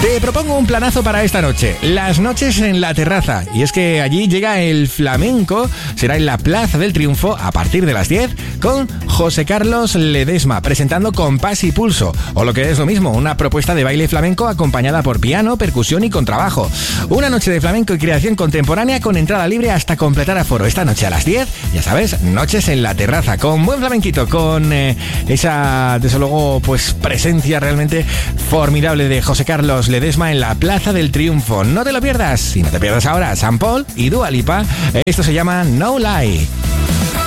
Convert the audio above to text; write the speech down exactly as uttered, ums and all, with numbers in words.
Te propongo un planazo para esta noche, las noches en la terraza. Y es que allí llega el flamenco, será en la Plaza del Triunfo a partir de las diez con José Carlos Ledesma, presentando Compás y Pulso, o lo que es lo mismo, una propuesta de baile flamenco acompañada por piano, percusión y contrabajo. Una noche de flamenco y creación contemporánea con entrada libre hasta completar aforo. Esta noche a las diez, ya sabes, noches en la terraza, con buen flamenquito, con eh, esa, desde luego, pues presencia realmente formidable de José Carlos Ledesma en la Plaza del Triunfo. No te lo pierdas, y no te pierdas ahora Sam Paul y Dua Lipa. Esto se llama No Lie.